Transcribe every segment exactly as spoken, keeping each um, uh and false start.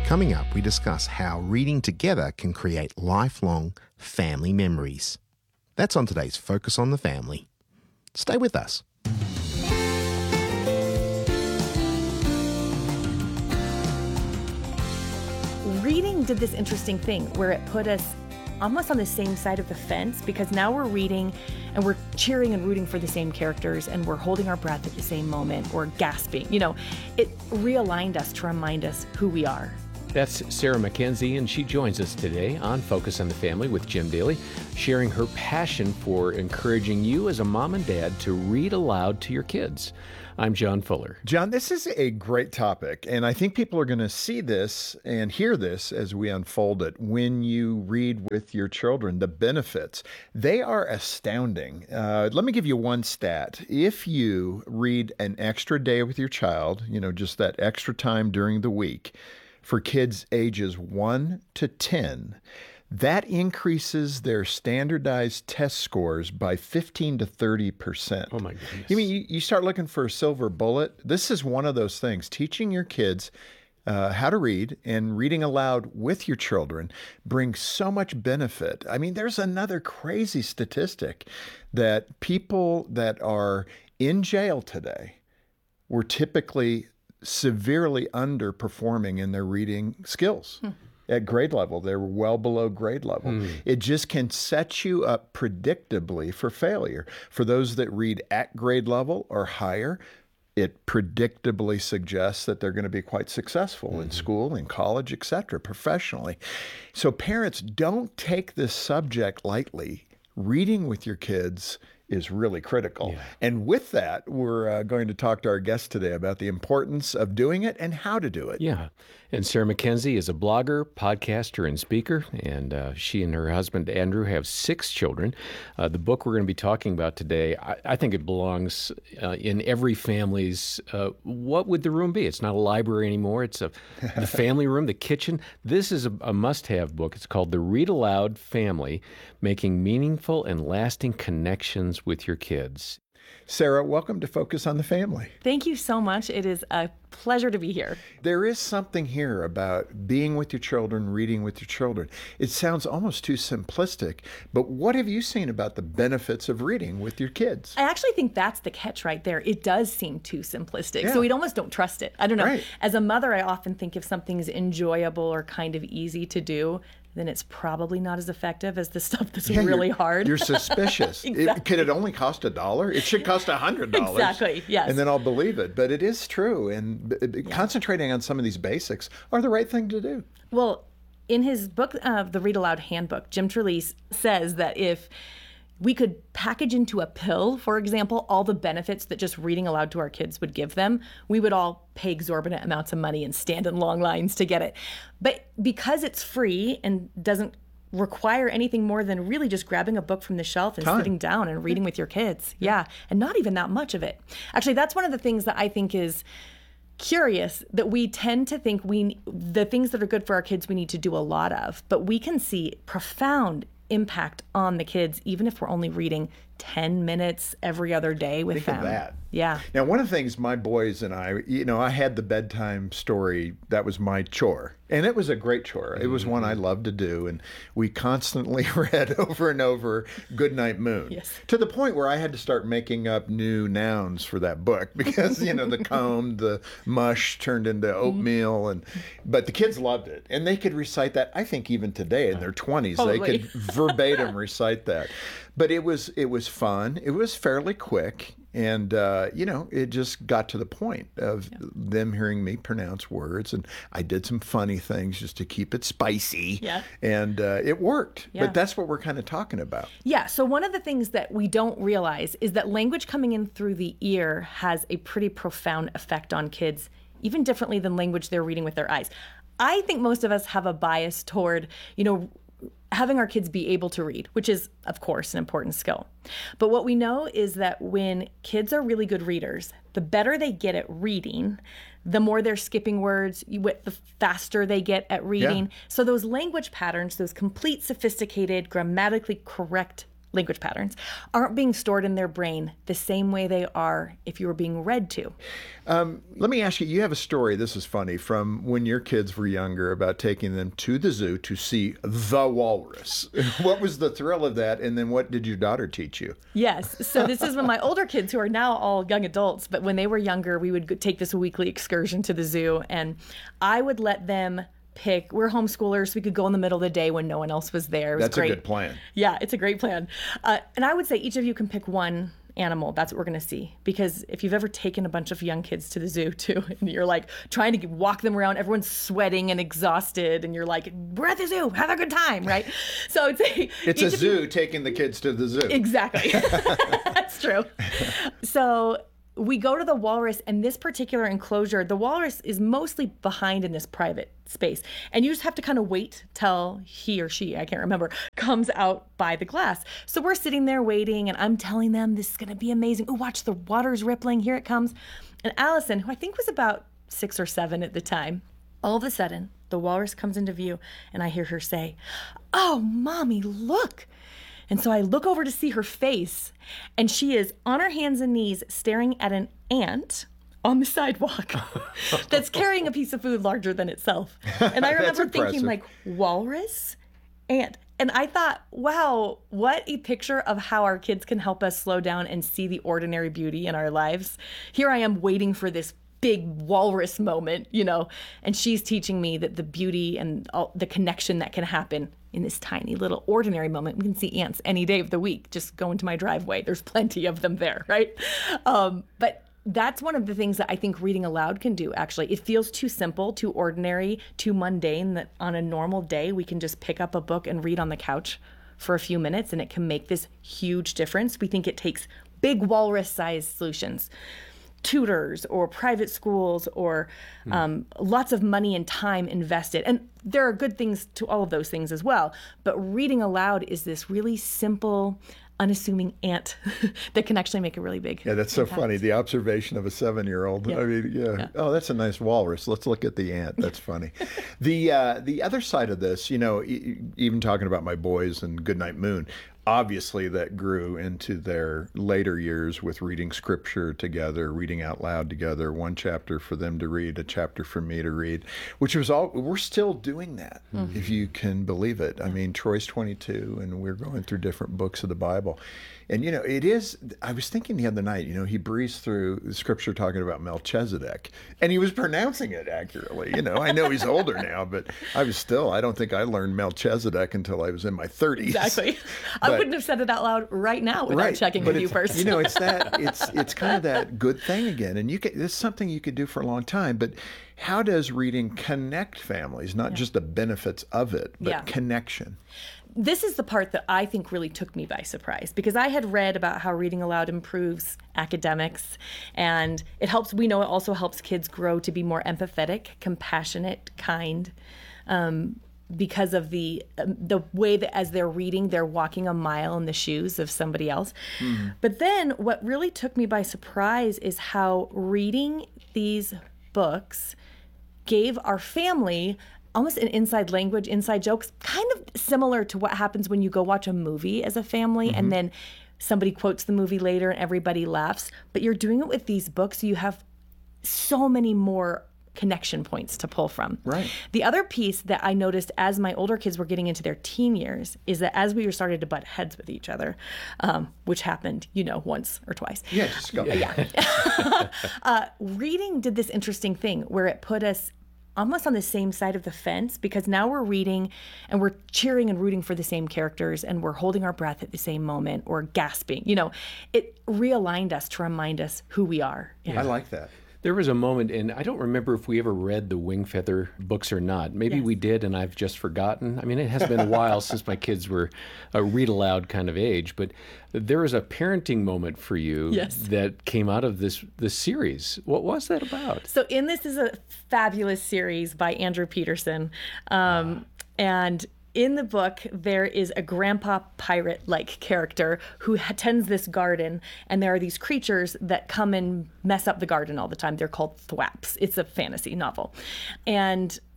Coming up, we discuss how reading together can create lifelong family memories. That's on today's Focus on the Family. Stay with us. Reading did this interesting thing where it put us almost on the same side of the fence, because now we're reading and we're cheering and rooting for the same characters, and we're holding our breath at the same moment or gasping. You know, it realigned us to remind us who we are. That's Sarah Mackenzie, and she joins us today on Focus on the Family with Jim Daly, sharing her passion for encouraging you as a mom and dad to read aloud to your kids. I'm John Fuller. John, this is a great topic, and I think people are going to see this and hear this as we unfold it when you read with your children. The benefits, they are astounding. Uh, let me give you one stat. If you read an extra day with your child, you know, just that extra time during the week, for kids ages one to ten, that increases their standardized test scores by fifteen to thirty percent. Oh, my goodness. You mean you, you start looking for a silver bullet? This is one of those things. Teaching your kids uh, how to read and reading aloud with your children brings so much benefit. I mean, there's another crazy statistic that people that are in jail today were typically severely underperforming in their reading skills. Hmm. At grade level, they were well below grade level. Hmm. It just can set you up predictably for failure. For those that read at grade level or higher, it predictably suggests that they're going to be quite successful mm-hmm. in school, in college, et cetera, professionally. So parents, don't take this subject lightly. Reading with your kids is really critical. Yeah. And with that, we're uh, going to talk to our guest today about the importance of doing it and how to do it. Yeah. And Sarah Mackenzie is a blogger, podcaster, and speaker, and uh, she and her husband, Andrew, have six children. Uh, the book we're going to be talking about today, I, I think it belongs uh, in every family's, uh, what would the room be? It's not a library anymore. It's a the family room, the kitchen. This is a, a must-have book. It's called The Read Aloud Family, Making Meaningful and Lasting Connections with Your Kids. Sarah, welcome to Focus on the Family. Thank you so much. It is a pleasure to be here. There is something here about being with your children, reading with your children. It sounds almost too simplistic, but what have you seen about the benefits of reading with your kids? I actually think that's the catch right there. It does seem too simplistic, yeah. so we almost don't trust it. I don't know. Right. As a mother, I often think if something's enjoyable or kind of easy to do, then it's probably not as effective as the stuff that's yeah, really you're, hard. You're suspicious. Exactly. it, could it only cost a dollar? It should cost a hundred dollars. Exactly, yes. And then I'll believe it. But it is true. And b- b- yeah. concentrating on some of these basics are the right thing to do. Well, in his book, uh, The Read Aloud Handbook, Jim Trelease says that if we could package into a pill, for example, all the benefits that just reading aloud to our kids would give them, we would all pay exorbitant amounts of money and stand in long lines to get it. But because it's free and doesn't require anything more than really just grabbing a book from the shelf and Time. sitting down and reading with your kids. Yeah, and not even that much of it. Actually, that's one of the things that I think is curious, that we tend to think we the things that are good for our kids we need to do a lot of, but we can see profound impact on the kids even if we're only reading ten minutes every other day with Think them. of that. Yeah. Now, one of the things my boys and I, you know, I had the bedtime story. That was my chore. And it was a great chore. It was mm-hmm. one I loved to do. And we constantly read over and over Goodnight Moon. Yes. To the point where I had to start making up new nouns for that book because, you know, the comb, the mush turned into oatmeal. and But the kids loved it. And they could recite that, I think even today in their twenties, Totally. they could verbatim recite that. But it was it was fun. It was fairly quick. And, uh, you know, it just got to the point of yeah. them hearing me pronounce words. And I did some funny things just to keep it spicy. Yeah. And uh, it worked. Yeah. But that's what we're kind of talking about. Yeah. So one of the things that we don't realize is that language coming in through the ear has a pretty profound effect on kids, even differently than language they're reading with their eyes. I think most of us have a bias toward, you know, having our kids be able to read, which is, of course, an important skill. But what we know is that when kids are really good readers, the better they get at reading, the more they're skipping words, the faster they get at reading. Yeah. So those language patterns, those complete, sophisticated, grammatically correct language patterns, aren't being stored in their brain the same way they are if you were being read to. Um, let me ask you, you have a story, this is funny, from when your kids were younger about taking them to the zoo to see the walrus. What was the thrill of that? And then what did your daughter teach you? Yes. So this is when my older kids, who are now all young adults, but when they were younger, we would go- take this weekly excursion to the zoo, and I would let them pick. We're homeschoolers, so we could go in the middle of the day when no one else was there. It was That's great. a good plan. Yeah, it's a great plan. Uh, and I would say each of you can pick one animal. That's what we're going to see. Because if you've ever taken a bunch of young kids to the zoo too, and you're like trying to walk them around, everyone's sweating and exhausted, and you're like, we're at the zoo, have a good time, right? So it's a, It's a each of zoo you- taking the kids to the zoo. Exactly. That's true. So we go to the walrus, and this particular enclosure, the walrus is mostly behind in this private space. And you just have to kind of wait till he or she, I can't remember, comes out by the glass. So we're sitting there waiting, and I'm telling them this is going to be amazing. Oh, watch, the water's rippling. Here it comes. And Allison, who I think was about six or seven at the time, all of a sudden, the walrus comes into view, and I hear her say, "Oh, Mommy, look." And so I look over to see her face, and she is on her hands and knees staring at an ant on the sidewalk that's carrying a piece of food larger than itself. And I remember thinking, impressive. like, walrus? Ant. And I thought, wow, what a picture of how our kids can help us slow down and see the ordinary beauty in our lives. Here I am waiting for this big walrus moment, you know, and she's teaching me that the beauty and all, the connection that can happen in this tiny little ordinary moment. We can see ants any day of the week. Just go into my driveway. There's plenty of them there, right? Um, but that's one of the things that I think reading aloud can do, actually. It feels too simple, too ordinary, too mundane that on a normal day we can just pick up a book and read on the couch for a few minutes, and it can make this huge difference. We think it takes big walrus-sized solutions. Tutors or private schools or um, lots of money and time invested. And there are good things to all of those things as well. But reading aloud is this really simple, unassuming ant that can actually make a really big Yeah, that's so impact. funny. The observation of a seven-year-old. Yeah. I mean, yeah. Yeah. Oh, that's a nice walrus. Let's look at the ant. That's funny. the uh, the other side of this, you know, e- even talking about my boys and Goodnight Moon, obviously that grew into their later years with reading scripture together, reading out loud together, one chapter for them to read, a chapter for me to read, which was all, we're still doing that, mm-hmm. if you can believe it. I mean, Troy's twenty-two, and we're going through different books of the Bible. And, you know, it is, I was thinking the other night, you know, he breezed through the scripture talking about Melchizedek, and he was pronouncing it accurately. You know, I know he's older now, but I was still, I don't think I learned Melchizedek until I was in my thirties. Exactly. I But- wouldn't have said it out loud right now without Right, checking but with you it's- first. You know, it's that it's it's kind of that good thing again, and you can. This is something you could do for a long time. But how does reading connect families? Not just the benefits of it, but Yeah. connection. This is the part that I think really took me by surprise, because I had read about how reading aloud improves academics, and it helps, we know it also helps kids grow to be more empathetic, compassionate, kind, um, because of the um, the way that as they're reading, they're walking a mile in the shoes of somebody else. Mm-hmm. But then what really took me by surprise is how reading these books gave our family almost an inside language, inside jokes, kind of similar to what happens when you go watch a movie as a family, mm-hmm. and then somebody quotes the movie later and everybody laughs. But you're doing it with these books, so you have so many more connection points to pull from. Right. The other piece that I noticed as my older kids were getting into their teen years is that as we were started to butt heads with each other, um, which happened, you know, once or twice. Yeah, just go. Yeah. uh, reading did this interesting thing where it put us almost on the same side of the fence, because now we're reading and we're cheering and rooting for the same characters, and we're holding our breath at the same moment or gasping. You know, it realigned us to remind us who we are. I like that. There was a moment, and I don't remember if we ever read the Wingfeather books or not. Maybe Yes. we did, and I've just forgotten. I mean, it has been a while since my kids were a read-aloud kind of age, but there was a parenting moment for you Yes. that came out of this this series. What was that about? So in this is a fabulous series by Andrew Peterson. Um, and in the book, there is a grandpa pirate-like character who ha- tends this garden, and there are these creatures that come and mess up the garden all the time. They're called thwaps. It's a fantasy novel. And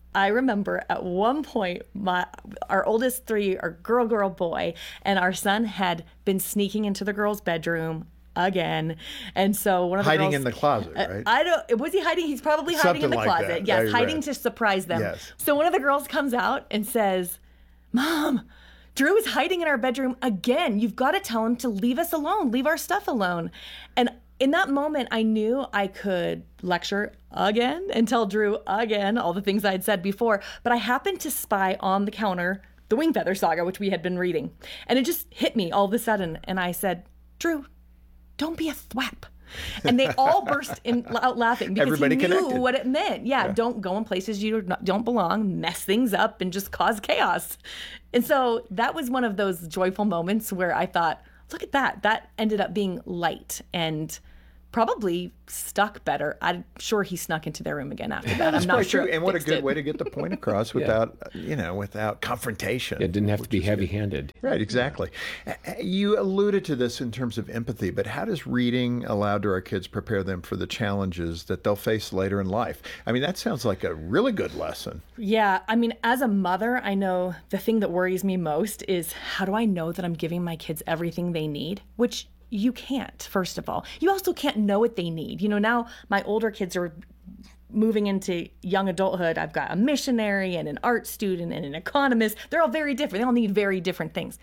I remember at one point, my our oldest three are girl, girl, boy, and our son had been sneaking into the girl's bedroom again. And so one of the hiding girls, in the closet, right? I don't, was he hiding? He's probably hiding Something in the like closet. that. Yes, I hiding read. to surprise them. Yes. So one of the girls comes out and says, Mom, Drew is hiding in our bedroom again. You've got to tell him to leave us alone, leave our stuff alone. And in that moment, I knew I could lecture again and tell Drew again all the things I had said before. But I happened to spy on the counter the Wingfeather Saga, which we had been reading. And it just hit me all of a sudden. And I said, Drew, don't be a thwap. And they all burst in, out laughing because Everybody he knew connected. what it meant. Yeah, Yeah. don't go in places you don't belong, mess things up, and just cause chaos. And so that was one of those joyful moments where I thought, look at that. That ended up being light and probably stuck better. I'm sure he snuck into their room again after that. That's I'm not probably sure. true. it And what a fixed good it. way to get the point across without, you know, without confrontation. It didn't have to which be is good. heavy-handed. Right, exactly. Uh, You alluded to this in terms of empathy, but how does reading aloud to our kids prepare them for the challenges that they'll face later in life? I mean, that sounds like a really good lesson. Yeah, I mean, as a mother, I know the thing that worries me most is how do I know that I'm giving my kids everything they need? Which you can't, first of all. You also can't know what they need. You know, now my older kids are moving into young adulthood. I've got a missionary and an art student and an economist. They're all very different. They all need very different things.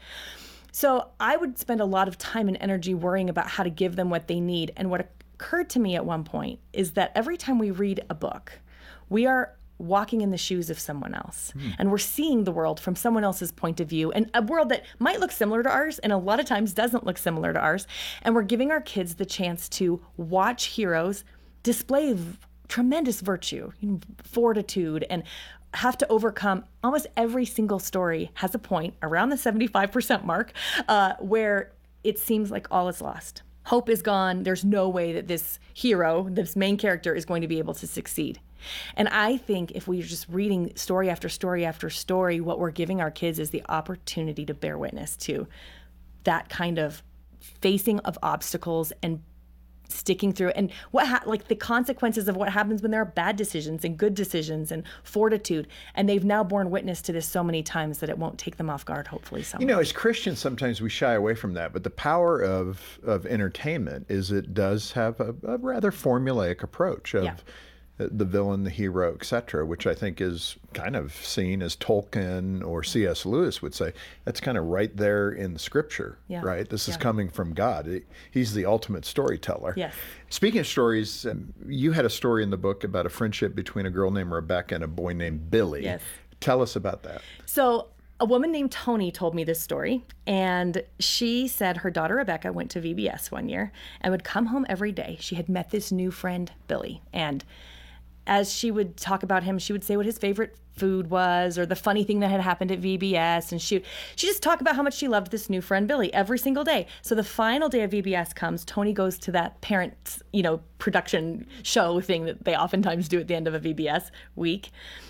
So I would spend a lot of time and energy worrying about how to give them what they need. And what occurred to me at one point is that every time we read a book, we are walking in the shoes of someone else. And we're seeing the world from someone else's point of view, and a world that might look similar to ours and a lot of times doesn't look similar to ours. And we're giving our kids the chance to watch heroes display v- tremendous virtue, you know, fortitude, and have to overcome. Almost every single story has a point around the seventy-five percent mark uh, where it seems like all is lost. Hope is gone. There's no way that this hero, this main character, is going to be able to succeed. And I think if we're just reading story after story after story, what we're giving our kids is the opportunity to bear witness to that kind of facing of obstacles and sticking through it. And what ha- like the consequences of what happens when there are bad decisions and good decisions and fortitude. And they've now borne witness to this so many times that it won't take them off guard, hopefully. Someone. You know, as Christians, sometimes we shy away from that, but the power of, of entertainment is it does have a, a rather formulaic approach of Yeah. the villain, the hero, et cetera, which I think is kind of seen as Tolkien or C S Lewis would say. That's kind of right there in the scripture, Yeah. right? This is Yeah. coming from God. He- He's the ultimate storyteller. Yes. Speaking of stories, um, you had a story in the book about a friendship between a girl named Rebecca and a boy named Billy. Yes. Tell us about that. So a woman named Tony told me this story, and she said her daughter Rebecca went to V B S one year and would come home every day. She had met this new friend, Billy, and as she would talk about him, she would say what his favorite food was or the funny thing that had happened at V B S. And she she just talked about how much she loved this new friend, Billy, every single day. So the final day of V B S comes, Tony goes to that parents, you know, production show thing that they oftentimes do at the end of a V B S week.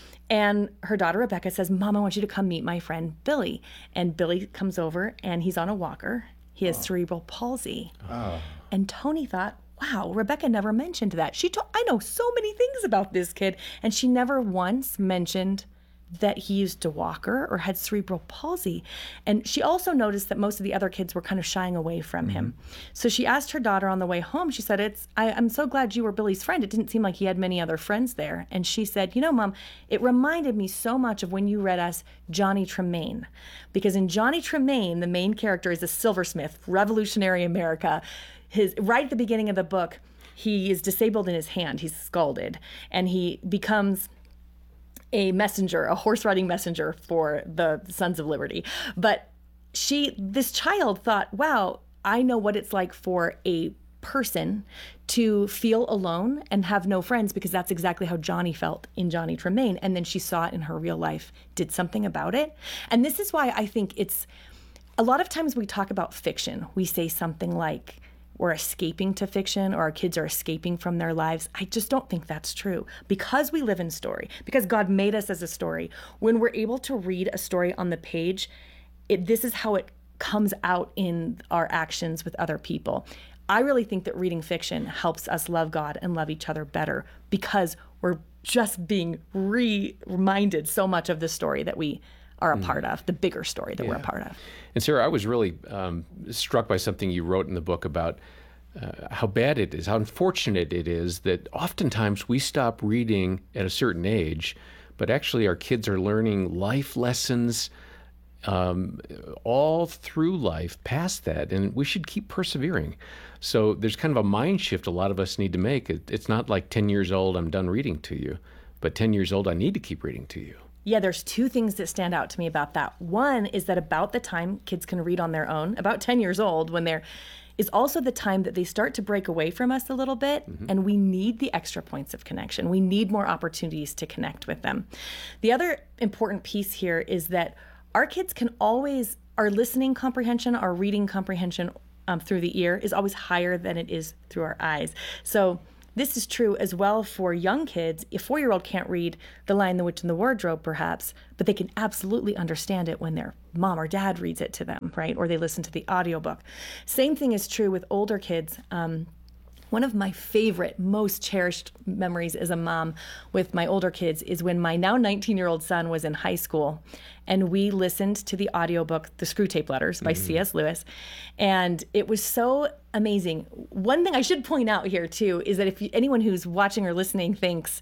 And her daughter, Rebecca, says, Mom, I want you to come meet my friend, Billy. And Billy comes over and he's on a walker. He has cerebral palsy. Oh. And Tony thought, wow, Rebecca never mentioned that. She told, I know so many things about this kid. And she never once mentioned that he used a walker or had cerebral palsy. And she also noticed that most of the other kids were kind of shying away from him. So she asked her daughter on the way home, she said, "It's I, I'm so glad you were Billy's friend. It didn't seem like he had many other friends there." And she said, you know, Mom, it reminded me so much of when you read us Johnny Tremaine. Because in Johnny Tremaine, the main character is a silversmith, revolutionary America. His right at the beginning of the book, he is disabled in his hand. He's scalded. And he becomes a messenger, a horse riding messenger for the Sons of Liberty. But she, this child thought, wow, I know what it's like for a person to feel alone and have no friends, because that's exactly how Johnny felt in Johnny Tremaine. And then she saw it in her real life, did something about it. And this is why I think it's, a lot of times we talk about fiction. We say something like, we're escaping to fiction, or our kids are escaping from their lives. I just don't think that's true. Because we live in story, because God made us as a story, when we're able to read a story on the page, it, this is how it comes out in our actions with other people. I really think that reading fiction helps us love God and love each other better, because we're just being re reminded so much of the story that we are a part of, the bigger story that yeah. we're a part of. And Sarah, I was really um, struck by something you wrote in the book about uh, how bad it is, how unfortunate it is that oftentimes we stop reading at a certain age, but actually our kids are learning life lessons um, all through life past that, and we should keep persevering. So there's kind of a mind shift a lot of us need to make. It, it's not like ten years old, I'm done reading to you, but ten years old, I need to keep reading to you. Yeah, there's two things that stand out to me about that. One is that about the time kids can read on their own, about ten years old, when they're, is also the time that they start to break away from us a little bit, mm-hmm. and we need the extra points of connection. We need more opportunities to connect with them. The other important piece here is that our kids can always, our listening comprehension, our reading comprehension um, through the ear is always higher than it is through our eyes. So this is true as well for young kids. A four-year-old can't read The Lion, the Witch, and the Wardrobe, perhaps, but they can absolutely understand it when their mom or dad reads it to them, right? Or they listen to the audiobook. Same thing is true with older kids. Um, One of my favorite, most cherished memories as a mom with my older kids is when my now nineteen-year-old son was in high school, and we listened to the audiobook, The Screwtape Letters by mm-hmm. C S Lewis, and it was so amazing. One thing I should point out here, too, is that if you, anyone who's watching or listening thinks,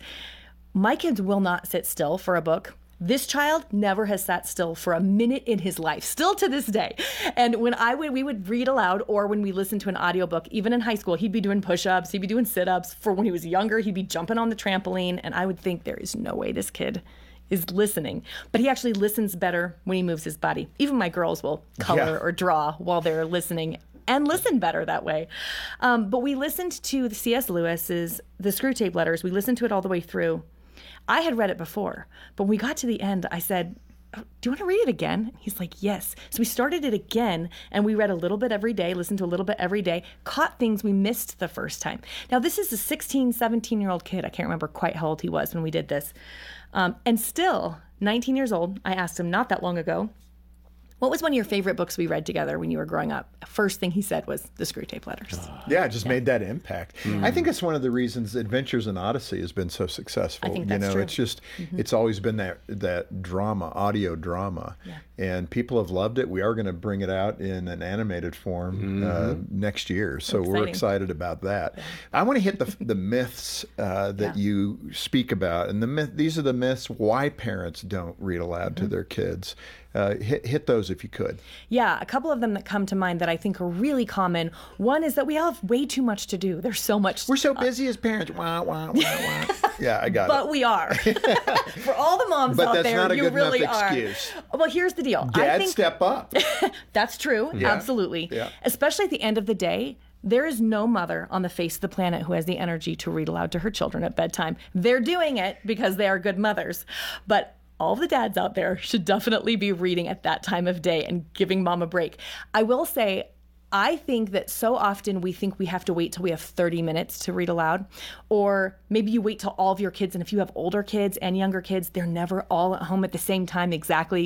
my kids will not sit still for a book, this child never has sat still for a minute in his life, still to this day. And when I would, we would read aloud, or when we listened to an audiobook, even in high school, he'd be doing push-ups, he'd be doing sit-ups. For when he was younger, he'd be jumping on the trampoline. And I would think, there is no way this kid is listening. But he actually listens better when he moves his body. Even my girls will color yeah. or draw while they're listening, and listen better that way. Um, but we listened to the C S Lewis's The Screwtape Letters. We listened to it all the way through. I had read it before, but when we got to the end, I said, do you want to read it again? He's like, yes. So we started it again, and we read a little bit every day, listened to a little bit every day, caught things we missed the first time. Now, this is a sixteen, seventeen-year-old kid. I can't remember quite how old he was when we did this. Um, and still, nineteen years old, I asked him not that long ago, what was one of your favorite books we read together when you were growing up? First thing he said was The Screwtape Letters. Yeah, it just yeah. made that impact. Mm. I think it's one of the reasons Adventures in Odyssey has been so successful. I think that's you know, true. it's just, mm-hmm. it's always been that that drama, audio drama. Yeah. And people have loved it. We are going to bring it out in an animated form mm-hmm. uh, next year. So Exciting. We're excited about that. Yeah. I want to hit the the myths uh, that yeah. you speak about. And the myth, these are the myths why parents don't read aloud mm-hmm. to their kids. Uh, hit, hit those if you could. Yeah, a couple of them that come to mind that I think are really common. One is that we all have way too much to do. There's so much. We're so busy uh, as parents. Wah, wah, wah, wah. Yeah, I got but it. But we are. For all the moms but out that's there, not a you good really enough are. Excuse. Well, here's the deal. Dad, I think, step up. That's true. Yeah. Absolutely. Yeah. Especially at the end of the day. There is no mother on the face of the planet who has the energy to read aloud to her children at bedtime. They're doing it because they are good mothers. But all of the dads out there should definitely be reading at that time of day and giving mom a break. I will say, I think that so often we think we have to wait till we have thirty minutes to read aloud, or maybe you wait till all of your kids, and if you have older kids and younger kids, they're never all at home at the same time exactly.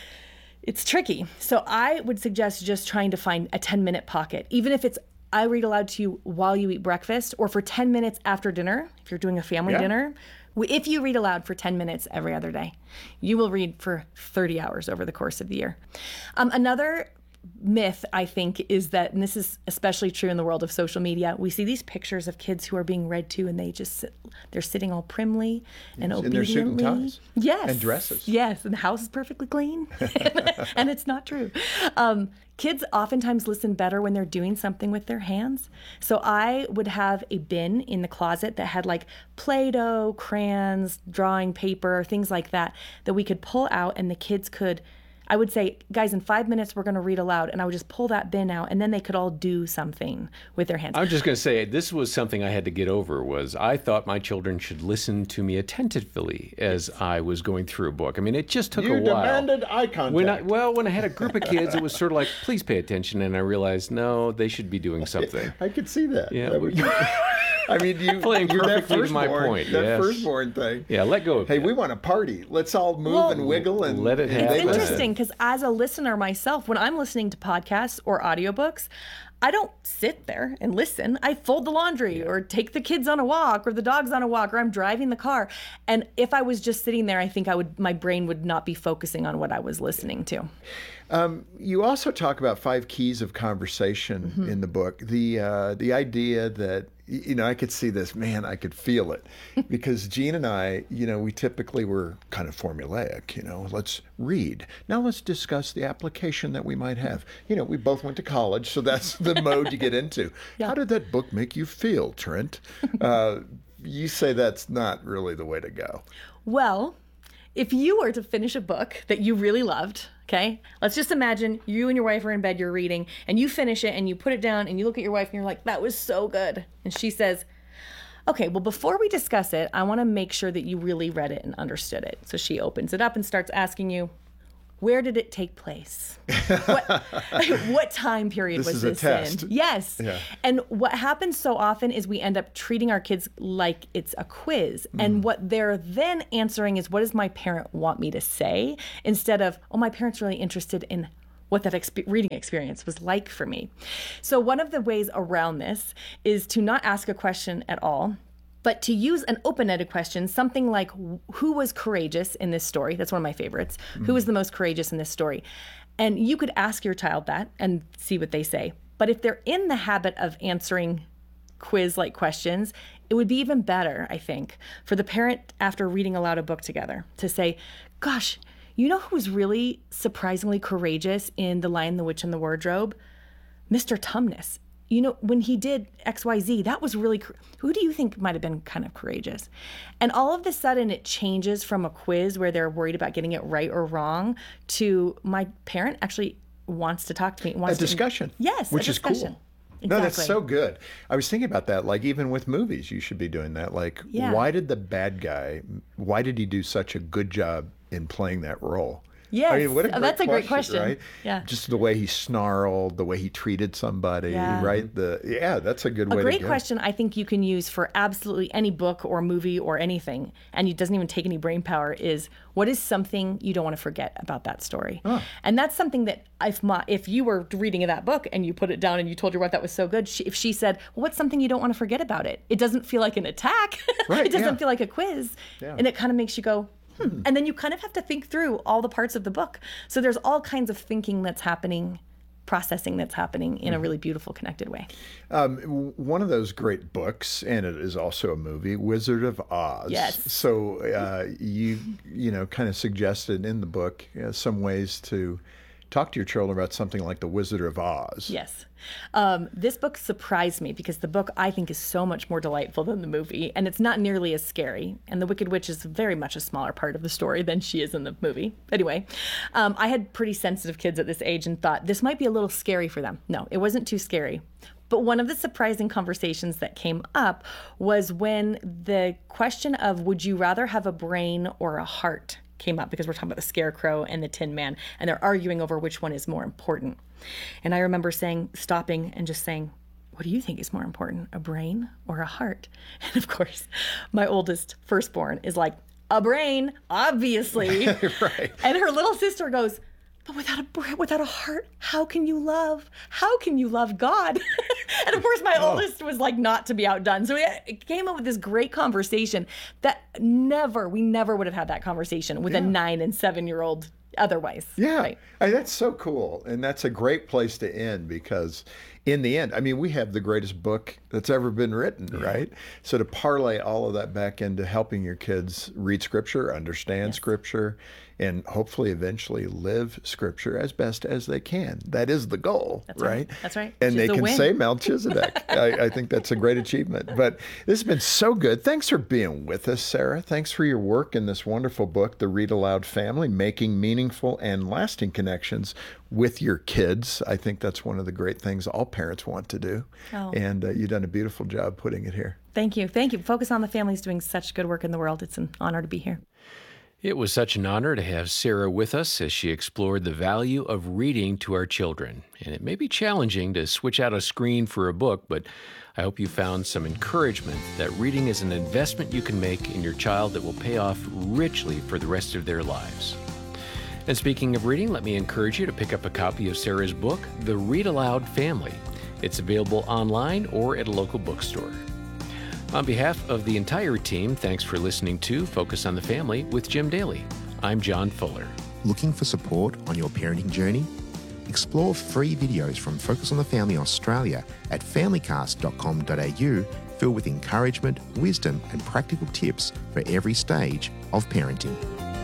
It's tricky. So I would suggest just trying to find a ten-minute pocket, even if it's I read aloud to you while you eat breakfast, or for ten minutes after dinner, if you're doing a family yeah. dinner. If you read aloud for ten minutes every other day, you will read for thirty hours over the course of the year. Um, another myth, I think, is that, and this is especially true in the world of social media, we see these pictures of kids who are being read to, and they just sit, they're sitting all primly and yes, obediently. In their suit and ties. Yes. And dresses. Yes, and the house is perfectly clean. And it's not true. Um, kids oftentimes listen better when they're doing something with their hands. So I would have a bin in the closet that had like Play-Doh, crayons, drawing paper, things like that, that we could pull out, and the kids could, I would say, guys, in five minutes, we're going to read aloud. And I would just pull that bin out, and then they could all do something with their hands. I was just going to say, this was something I had to get over, was I thought my children should listen to me attentively as I was going through a book. I mean, it just took you a while. You demanded eye contact. When I, well, when I had a group of kids, it was sort of like, please pay attention. And I realized, no, they should be doing something. I could see that. Yeah. That was, I mean, you, Playing you're that perfectly to my firstborn, point, that yes. firstborn thing. Yeah, let go of Hey, that. we want to party. Let's all move Well, and wiggle and let it and happen. It's Listen. interesting because as a listener myself, when I'm listening to podcasts or audiobooks, I don't sit there and listen. I fold the laundry or take the kids on a walk or the dogs on a walk or I'm driving the car. And if I was just sitting there, I think I would, my brain would not be focusing on what I was listening to. Um, you also talk about five keys of conversation mm-hmm. in the book. The uh, the idea that, you know, I could see this, man, I could feel it. Because Jean and I, you know, we typically were kind of formulaic, you know, let's read. Now let's discuss the application that we might have. You know, we both went to college, so that's the mode you get into. Yeah. How did that book make you feel, Trent? Uh, you say that's not really the way to go. Well, if you were to finish a book that you really loved, okay, let's just imagine you and your wife are in bed, you're reading, and you finish it and you put it down and you look at your wife and you're like, that was so good. And she says, okay, well, before we discuss it, I want to make sure that you really read it and understood it. So she opens it up and starts asking you, where did it take place? What, what time period this was is this a test. in? Yes. Yeah. And what happens so often is we end up treating our kids like it's a quiz. Mm. And what they're then answering is, what does my parent want me to say? Instead of, oh, my parent's really interested in what that exp- reading experience was like for me. So one of the ways around this is to not ask a question at all, but to use an open-ended question, something like, who was courageous in this story? That's one of my favorites. Mm. Who was the most courageous in this story? And you could ask your child that and see what they say. But if they're in the habit of answering quiz-like questions, it would be even better, I think, for the parent, after reading aloud a book together, to say, gosh, you know who was really surprisingly courageous in The Lion, the Witch, and the Wardrobe? Mister Tumnus. You know, when he did X Y Z, that was really, who do you think might have been kind of courageous? And all of a sudden it changes from a quiz where they're worried about getting it right or wrong to, my parent actually wants to talk to me. Wants a discussion. To, yes, which a is discussion. Cool. Exactly. No, that's so good. I was thinking about that, like even with movies, you should be doing that. Like, yeah. Why did the bad guy, why did he do such a good job in playing that role? Yes, I mean, what a great oh, that's a great question. Right? Yeah, just the way he snarled, the way he treated somebody, yeah. right? The yeah, that's a good a way. A great to go. question. I think you can use for absolutely any book or movie or anything, and it doesn't even take any brain power. Is what is something you don't want to forget about that story? Oh. And that's something that if my, if you were reading that book and you put it down and you told your wife that was so good, she, if she said, well, "What's something you don't want to forget about it?" It doesn't feel like an attack. Right, it doesn't yeah. feel like a quiz, yeah. and it kind of makes you go. Hmm. And then you kind of have to think through all the parts of the book. So there's all kinds of thinking that's happening, processing that's happening in mm-hmm. a really beautiful, connected way. Um, one of those great books, and it is also a movie, Wizard of Oz. Yes. So uh, you, you know, kind of suggested in the book uh, some ways to talk to your children about something like The Wizard of Oz. Yes. Um, this book surprised me because the book, I think, is so much more delightful than the movie, and it's not nearly as scary. And the Wicked Witch is very much a smaller part of the story than she is in the movie. Anyway, um, I had pretty sensitive kids at this age and thought this might be a little scary for them. No, it wasn't too scary. But one of the surprising conversations that came up was when the question of, would you rather have a brain or a heart, came up, because we're talking about the Scarecrow and the Tin Man, and they're arguing over which one is more important. And I remember saying, stopping and just saying, what do you think is more important, a brain or a heart? And of course, my oldest firstborn is like, a brain, obviously. Right. And her little sister goes, but without a brain, without a heart, how can you love? How can you love God? And of course, my oh. oldest was like not to be outdone. So it came up with this great conversation that never, we never would have had that conversation with yeah. a nine and seven year old otherwise. Yeah, right? I mean, that's so cool. And that's a great place to end because in the end, I mean, we have the greatest book that's ever been written, yeah. right? So to parlay all of that back into helping your kids read Scripture, understand yes. Scripture, and hopefully eventually live Scripture as best as they can. That is the goal, that's right? right? That's right. And Which they the can win. say Melchizedek. I, I think that's a great achievement. But this has been so good. Thanks for being with us, Sarah. Thanks for your work in this wonderful book, The Read Aloud Family, Making Meaningful and Lasting Connections with Your Kids. I think that's one of the great things all parents want to do. Oh. And uh, you've done a beautiful job putting it here. Thank you. Thank you. Focus on the Family is doing such good work in the world. It's an honor to be here. It was such an honor to have Sarah with us as she explored the value of reading to our children. And it may be challenging to switch out a screen for a book, but I hope you found some encouragement that reading is an investment you can make in your child that will pay off richly for the rest of their lives. And speaking of reading, let me encourage you to pick up a copy of Sarah's book, The Read Aloud Family. It's available online or at a local bookstore. On behalf of the entire team, thanks for listening to Focus on the Family with Jim Daly. I'm John Fuller. Looking for support on your parenting journey? Explore free videos from Focus on the Family Australia at family cast dot com dot a u, filled with encouragement, wisdom, and practical tips for every stage of parenting.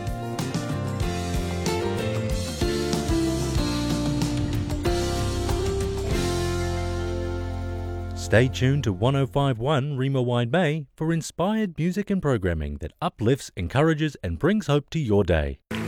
Stay tuned to one oh five point one Rima Wide Bay for inspired music and programming that uplifts, encourages, and brings hope to your day.